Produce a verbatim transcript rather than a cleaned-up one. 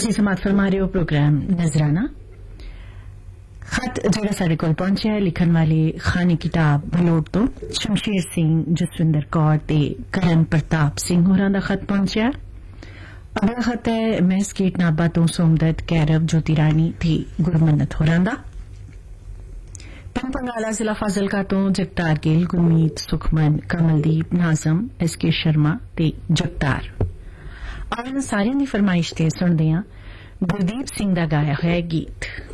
तुसी समात फरमा रहे हो प्रोग्राम नजराना। खत जरा साढ़े कोल पहुंचे है लिखन वाले खाने किताब बलोट तो शमशेर सिंह जसविंदर कौर ते करण प्रताप सिंह होरां दा खत पहुंचा। अगला खत है मैसगेट नाबा तो सोमदत्त कैरव ज्योति रानी थी गुरमन्नत होरां दा। पंगाला जिला फाजिलका तो जगतार गिल गुरमीत सुखमन कमलदीप नाजम एस के शर्मा ते जगतार। आवन सारियां दी फरमाइश ते सुनदे आं गुरदीप सिंह दा गाया होया गीत।